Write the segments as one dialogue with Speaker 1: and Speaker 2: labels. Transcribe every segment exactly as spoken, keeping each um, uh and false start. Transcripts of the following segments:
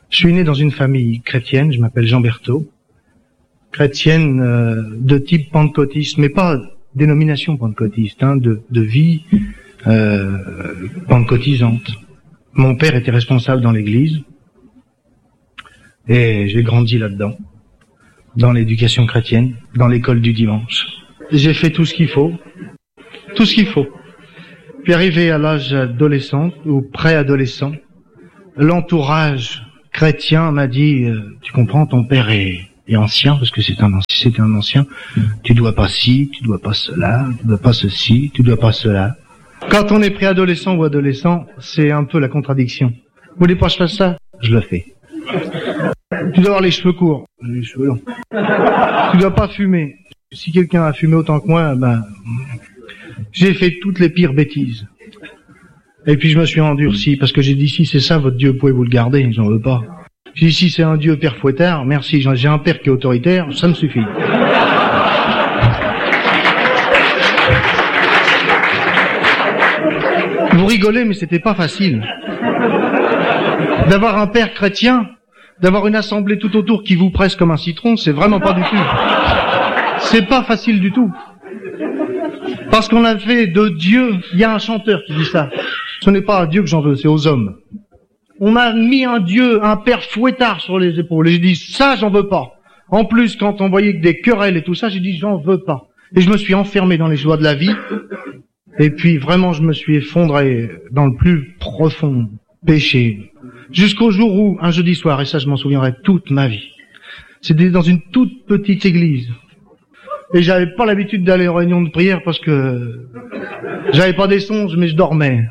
Speaker 1: Je suis né dans une famille chrétienne, je m'appelle Jean Berthaud, chrétienne euh, de type pentecôtiste, mais pas dénomination pentecôtiste, hein, de, de vie euh, pentecôtisante. Mon père était responsable dans l'église, et j'ai grandi là-dedans, dans l'éducation chrétienne, dans l'école du dimanche. J'ai fait tout ce qu'il faut, tout ce qu'il faut. Puis arrivé à l'âge adolescent, ou préadolescent, l'entourage chrétien m'a dit, euh, tu comprends, ton père est, est ancien, parce que c'est un, c'était un ancien, tu dois pas ci, tu dois pas cela, tu dois pas ceci, tu dois pas cela. Quand on est préadolescent ou adolescent, c'est un peu la contradiction. Vous voulez pas que je fasse ça? Je le fais. Tu dois avoir les cheveux courts. J'ai les cheveux longs. Tu dois pas fumer. Si quelqu'un a fumé autant que moi, ben, j'ai fait toutes les pires bêtises. Et puis je me suis endurci, parce que j'ai dit, si c'est ça votre Dieu, pouvez-vous le garder? J'en veux pas. J'ai dit, si c'est un Dieu père fouettard, merci, j'ai un père qui est autoritaire, ça me suffit. Vous rigolez, mais c'était pas facile. D'avoir un père chrétien, d'avoir une assemblée tout autour qui vous presse comme un citron, c'est vraiment pas du tout. C'est pas facile du tout. Parce qu'on a fait de Dieu, il y a un chanteur qui dit ça. Ce n'est pas à Dieu que j'en veux, c'est aux hommes. On m'a mis un Dieu, un père fouettard sur les épaules. Et j'ai dit, ça, j'en veux pas. En plus, quand on voyait que des querelles et tout ça, j'ai dit, j'en veux pas. Et je me suis enfermé dans les joies de la vie. Et puis, vraiment, je me suis effondré dans le plus profond péché. Jusqu'au jour où, un jeudi soir, et ça, je m'en souviendrai toute ma vie. C'était dans une toute petite église. Et j'avais pas l'habitude d'aller en réunion de prière parce que j'avais pas des songes, mais je dormais.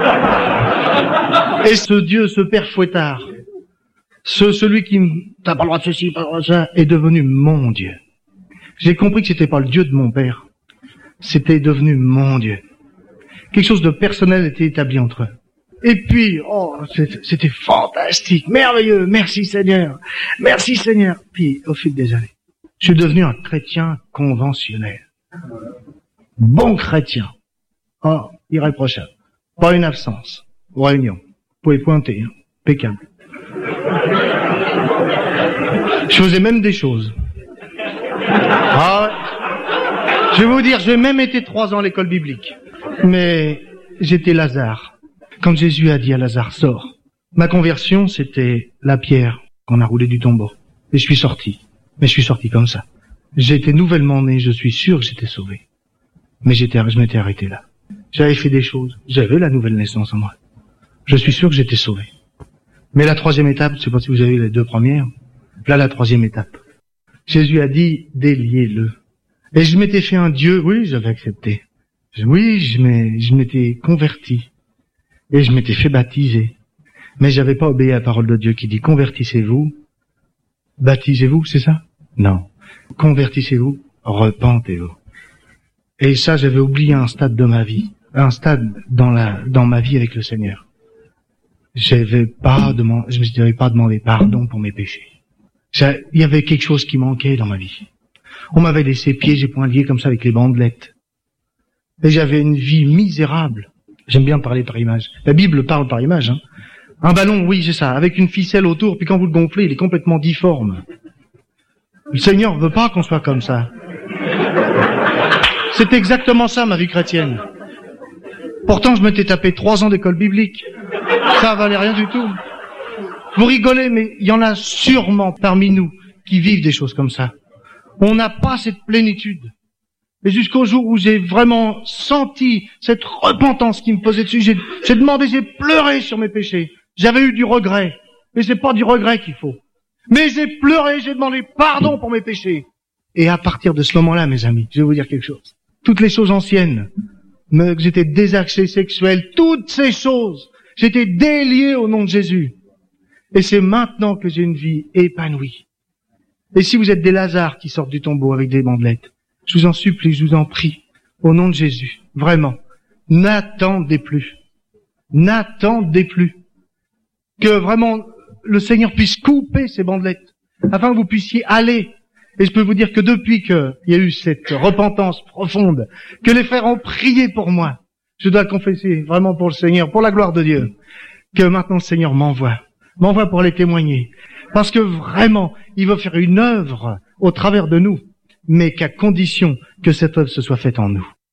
Speaker 1: Et ce Dieu, ce père fouettard, ce, celui qui me, t'as pas le droit de ceci, pas le droit de ça, est devenu mon Dieu. J'ai compris que c'était pas le Dieu de mon père. C'était devenu mon Dieu. Quelque chose de personnel était établi entre eux. Et puis, oh, c'était fantastique, merveilleux, merci Seigneur, merci Seigneur. Puis, au fil des années, je suis devenu un chrétien conventionnel. Bon chrétien. Oh, irréprochable. Pas une absence. Aux réunions. Vous pouvez pointer, hein. Impeccable. Je faisais même des choses. Ah, je vais vous dire, j'ai même été trois ans à l'école biblique. Mais j'étais Lazare. Quand Jésus a dit à Lazare, sors. Ma conversion, c'était la pierre qu'on a roulée du tombeau. Et je suis sorti. Mais je suis sorti comme ça. J'ai été nouvellement né, je suis sûr que j'étais sauvé. Mais j'étais, je m'étais arrêté là. J'avais fait des choses. J'avais la nouvelle naissance en moi. Je suis sûr que j'étais sauvé. Mais la troisième étape, je ne sais pas si vous avez les deux premières. Là, la troisième étape. Jésus a dit, déliez-le. Et je m'étais fait un Dieu, oui, j'avais accepté. Oui, je m'étais converti. Et je m'étais fait baptiser. Mais j'avais pas obéi à la parole de Dieu qui dit, convertissez-vous. Baptisez-vous, c'est ça? Non. Convertissez-vous, repentez-vous. Et ça, j'avais oublié un stade de ma vie, un stade dans la dans ma vie avec le Seigneur. J'avais pas demandé, je me n'avais pas demandé pardon pour mes péchés. Il y avait quelque chose qui manquait dans ma vie. On m'avait laissé pieds et poings liés comme ça avec les bandelettes. Et j'avais une vie misérable. J'aime bien parler par image. La Bible parle par image, hein. Un ballon, oui, c'est ça, avec une ficelle autour, puis quand vous le gonflez, il est complètement difforme. Le Seigneur veut pas qu'on soit comme ça. C'est exactement ça, ma vie chrétienne. Pourtant, je m'étais tapé trois ans d'école biblique. Ça valait rien du tout. Vous rigolez, mais il y en a sûrement parmi nous qui vivent des choses comme ça. On n'a pas cette plénitude. Et jusqu'au jour où j'ai vraiment senti cette repentance qui me posait dessus, j'ai, j'ai demandé, j'ai pleuré sur mes péchés. J'avais eu du regret. Mais c'est pas du regret qu'il faut. Mais j'ai pleuré, j'ai demandé pardon pour mes péchés. Et à partir de ce moment-là, mes amis, je vais vous dire quelque chose. Toutes les choses anciennes, que j'étais désaxé sexuel, toutes ces choses, j'étais délié au nom de Jésus. Et c'est maintenant que j'ai une vie épanouie. Et si vous êtes des Lazars qui sortent du tombeau avec des bandelettes, je vous en supplie, je vous en prie, au nom de Jésus, vraiment, n'attendez plus. N'attendez plus. Que vraiment le Seigneur puisse couper ces bandelettes, afin que vous puissiez aller. Et je peux vous dire que depuis qu'il y a eu cette repentance profonde, que les frères ont prié pour moi, je dois confesser vraiment pour le Seigneur, pour la gloire de Dieu, que maintenant le Seigneur m'envoie mais enfin pour les témoigner. Parce que vraiment, il veut faire une œuvre au travers de nous, mais qu'à condition que cette œuvre se soit faite en nous.